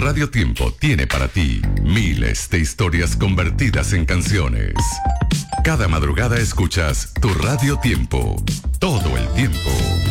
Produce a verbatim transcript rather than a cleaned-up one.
Radio Tiempo tiene para ti miles de historias convertidas en canciones. Cada madrugada escuchas tu Radio Tiempo, todo el tiempo.